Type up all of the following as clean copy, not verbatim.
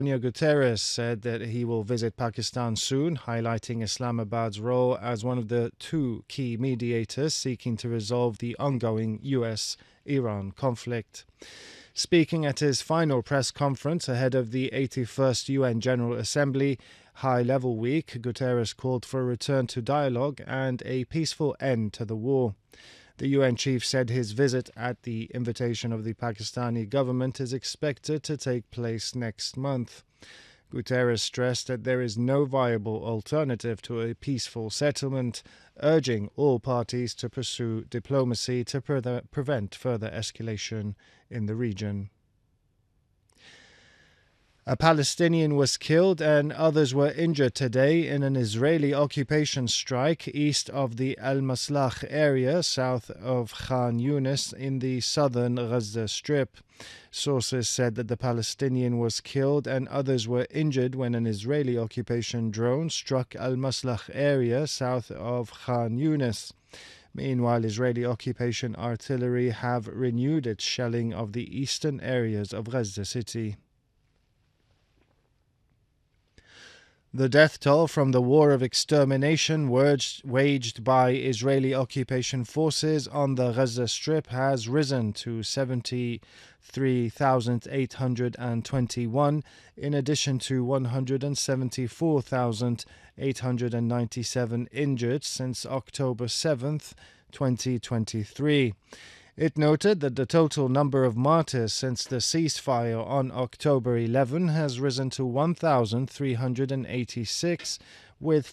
Antonio Guterres said that he will visit Pakistan soon, highlighting Islamabad's role as one of the two key mediators seeking to resolve the ongoing US-Iran conflict. Speaking at his final press conference ahead of the 81st UN General Assembly High-Level Week, Guterres called for a return to dialogue and a peaceful end to the war. The UN chief said his visit at the invitation of the Pakistani government is expected to take place next month. Guterres stressed that there is no viable alternative to a peaceful settlement, urging all parties to pursue diplomacy to prevent further escalation in the region. A Palestinian was killed and others were injured today in an Israeli occupation strike east of the Al-Maslach area, south of Khan Yunis in the southern Gaza Strip. Sources said that the Palestinian was killed and others were injured when an Israeli occupation drone struck Al-Maslach area south of Khan Yunis. Meanwhile, Israeli occupation artillery have renewed its shelling of the eastern areas of Gaza City. The death toll from the war of extermination waged by Israeli occupation forces on the Gaza Strip has risen to 73,821, in addition to 174,897 injured since October 7th, 2023. It noted that the total number of martyrs since the ceasefire on October 11 has risen to 1,386, with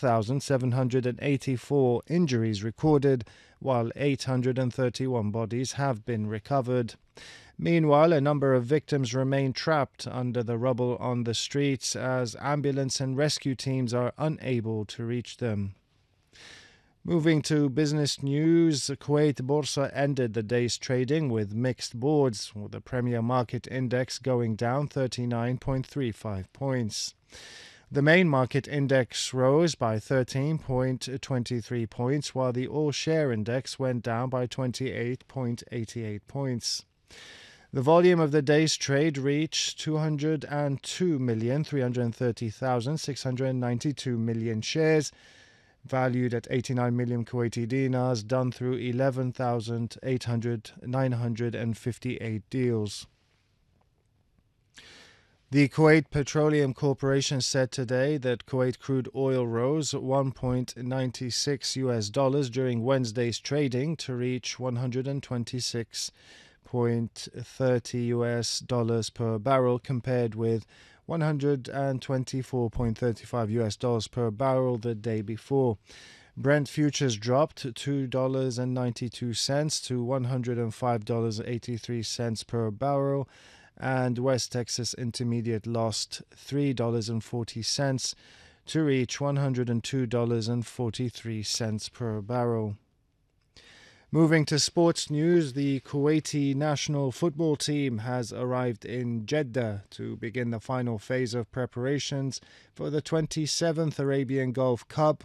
4,784 injuries recorded, while 831 bodies have been recovered. Meanwhile, a number of victims remain trapped under the rubble on the streets as ambulance and rescue teams are unable to reach them. Moving to business news, Kuwait Borsa ended the day's trading with mixed boards, with the premier market index going down 39.35 points. The main market index rose by 13.23 points, while the all-share index went down by 28.88 points. The volume of the day's trade reached 202,330,692 million shares, valued at 89 million Kuwaiti dinars, done through 11,958 deals. The Kuwait Petroleum Corporation said today that Kuwait crude oil rose $1.96 during Wednesday's trading to reach $126.30 per barrel, compared with $124.35 per barrel the day before. Brent futures dropped $2.92 to $105.83 per barrel, and West Texas Intermediate lost $3.40 to reach $102.43 per barrel. Moving to sports news, the Kuwaiti national football team has arrived in Jeddah to begin the final phase of preparations for the 27th Arabian Gulf Cup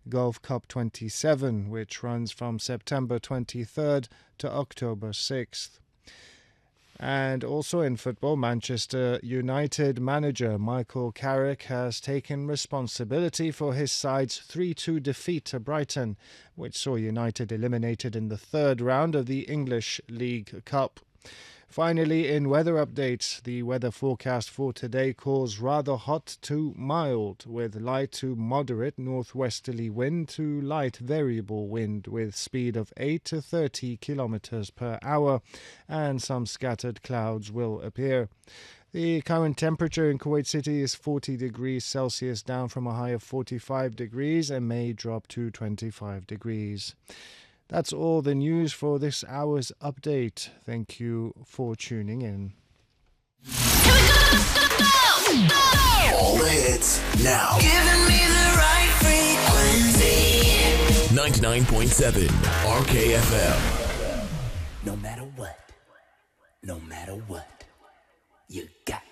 27, which runs from September 23rd to October 6th. And also in football, Manchester United manager Michael Carrick has taken responsibility for his side's 3-2 defeat to Brighton, which saw United eliminated in the third round of the English League Cup. Finally, in weather updates, the weather forecast for today calls rather hot to mild, with light to moderate northwesterly wind to light variable wind with speed of 8 to 30 kilometers per hour, and some scattered clouds will appear. The current temperature in Kuwait City is 40 degrees Celsius, down from a high of 45 degrees, and may drop to 25 degrees. That's all the news for this hour's update. Thank you for tuning in. All the hits now. Giving me the right frequency. 99.7 RKFM. No matter what, you got